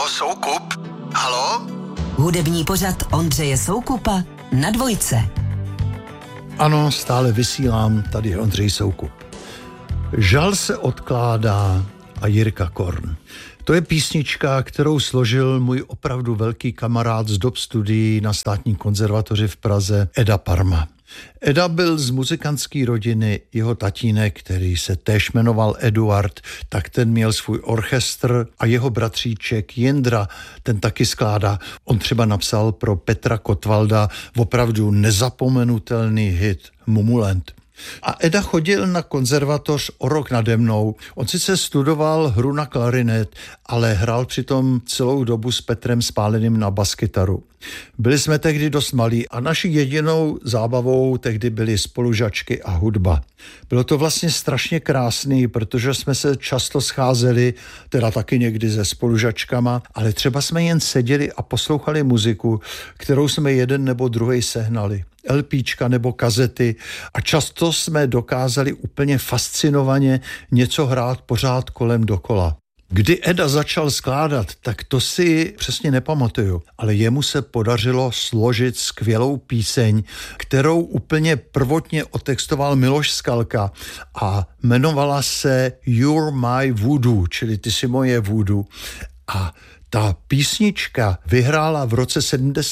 Soukup? Haló? Hudební pořad Ondřeje Soukupa na Dvojce. Ano, stále vysílám, tady je Ondřej Soukup. Žal se odkládá a Jirka Korn. To je písnička, kterou složil můj opravdu velký kamarád z dob studií na Státní konzervatoři v Praze, Eda Parma. Eda byl z muzikantské rodiny, jeho tatínek, který se též jmenoval Eduard, tak ten měl svůj orchestr a jeho bratříček Jindra, ten taky skládá. On třeba napsal pro Petra Kotwalda opravdu nezapomenutelný hit Mumulent. A Eda chodil na konzervatoř o rok nade mnou. On sice studoval hru na klarinet, ale hrál přitom celou dobu s Petrem Spáleným na baskytaru. Byli jsme tehdy dost malí a naší jedinou zábavou tehdy byly spolužačky a hudba. Bylo to vlastně strašně krásný, protože jsme se často scházeli, teda taky někdy se spolužačkama, ale třeba jsme jen seděli a poslouchali muziku, kterou jsme jeden nebo druhý sehnali. LPčka nebo kazety a často jsme dokázali úplně fascinovaně něco hrát pořád kolem dokola. Kdy Eda začal skládat, tak to si přesně nepamatuju, ale jemu se podařilo složit skvělou píseň, kterou úplně prvotně otextoval Miloš Skalka a jmenovala se You're My Voodoo, čili ty jsi moje voodoo. A ta písnička vyhrála v roce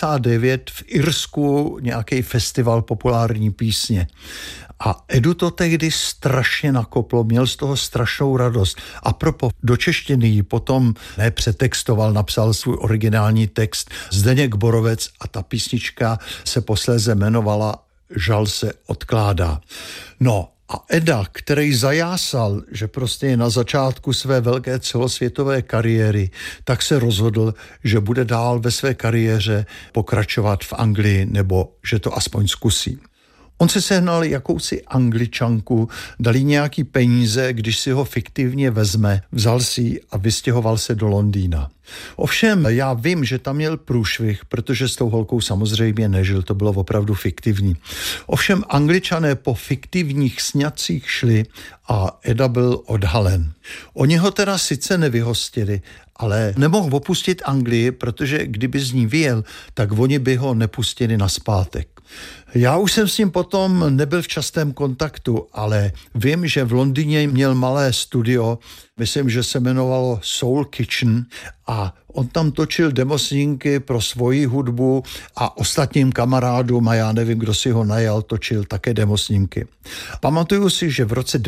79 v Irsku nějaký festival populární písně. A Edu to tehdy strašně nakoplo, měl z toho strašnou radost. A propo do češtiny ji potom přetextoval, napsal svůj originální text Zdeněk Borovec a ta písnička se posléze jmenovala Žal se odkládá. No, a Eda, který zajásal, že prostě je na začátku své velké celosvětové kariéry, tak se rozhodl, že bude dál ve své kariéře pokračovat v Anglii, nebo že to aspoň zkusí. On si sehnal jakousi Angličanku, dali nějaký peníze, když si ho fiktivně vezme, vzal si ji a vystěhoval se do Londýna. Ovšem, já vím, že tam měl průšvih, protože s tou holkou samozřejmě nežil, to bylo opravdu fiktivní. Ovšem, Angličané po fiktivních sňatcích šli a Eda byl odhalen. Oni ho teda sice nevyhostili, ale nemohl opustit Anglii, protože kdyby z ní vyjel, tak oni by ho nepustili nazpátek. Já už jsem s ním potom nebyl v častém kontaktu, ale vím, že v Londýně měl malé studio, myslím, že se jmenovalo Soul Kitchen a on tam točil demosnímky pro svoji hudbu a ostatním kamarádům a já nevím, kdo si ho najal, točil také demosnímky. Pamatuju si, že v roce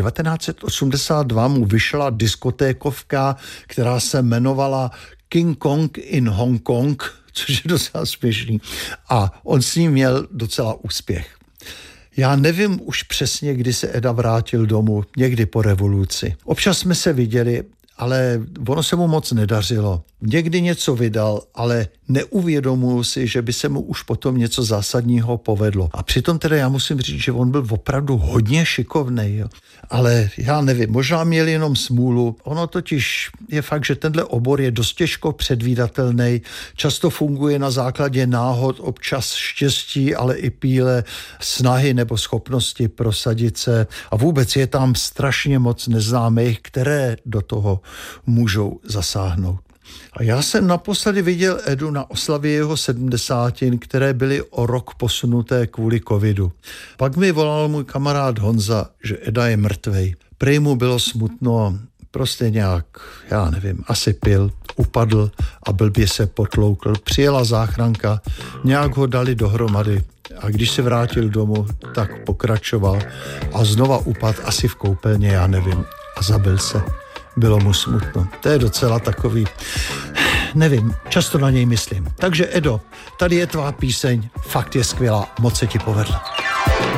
1982 mu vyšla diskotékovka, která se jmenovala King Kong in Hong Kong, což je docela směšný. A on s ním měl docela úspěch. Já nevím už přesně, kdy se Eda vrátil domů, někdy po revoluci. Občas jsme se viděli, ale ono se mu moc nedařilo. Někdy něco vydal, ale neuvědomuji si, že by se mu už potom něco zásadního povedlo. A přitom teda já musím říct, že on byl opravdu hodně šikovnej. Jo. Ale já nevím, možná měl jenom smůlu. Ono totiž je fakt, že tenhle obor je dost těžko předvídatelný. Často funguje na základě náhod, občas štěstí, ale i píle snahy nebo schopnosti prosadit se. A vůbec je tam strašně moc neznámých, které do toho můžou zasáhnout. A já jsem naposledy viděl Edu na oslavě jeho 70, které byly o rok posunuté kvůli covidu. Pak mi volal můj kamarád Honza, že Eda je mrtvej. Prej mu bylo smutno, prostě nějak, já nevím, asi pil, upadl a blbě se potloukl. Přijela záchranka, nějak ho dali dohromady a když se vrátil domů, tak pokračoval a znova upadl asi v koupelně, já nevím, a zabil se. Bylo mu smutno. To je docela takový, nevím, často na něj myslím. Takže Edo, tady je tvá píseň, fakt je skvělá, moc se ti povedla.